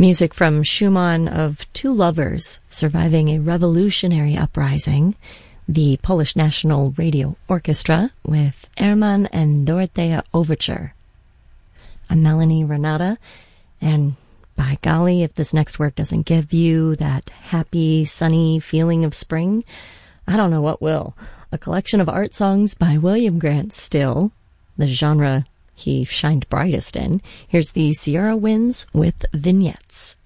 Music from Schumann of two lovers surviving a revolutionary uprising, the Polish National Radio Orchestra with Hermann and Dorothea Overture. I'm Melanie Renata, and by golly, if this next work doesn't give you that happy, sunny feeling of spring, I don't know what will. A collection of art songs by William Grant Still, the genre he shined brightest in. Here's the Sierra Winds with Vignettes.